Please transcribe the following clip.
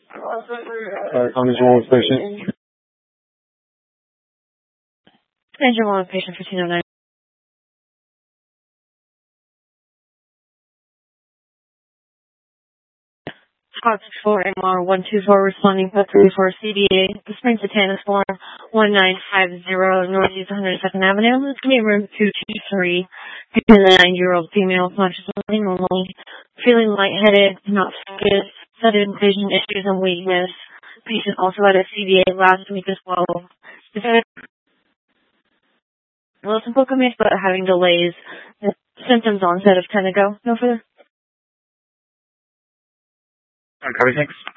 Engine 1 patient. Engine 1 patient 1509. Squad 4 MR 124 responding to 34 CDA, the Springs of Tannis Farm 1950 Northeast 102nd Avenue. It's going to be room 223. Between the 9-year-old female, conscious only normally, feeling lightheaded, not focused, sudden vision issues and weakness. Patient also had a CDA last week as well. Is that well, simple commits, but having delays. Symptoms onset of 10 ago. No further. Copy, thanks.